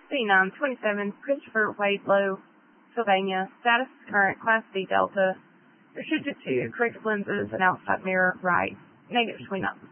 C927, Christopher Wade Low, Sylvania. Status current, Class D Delta. Restricted to corrective lenses and outside mirror right. Negative 29.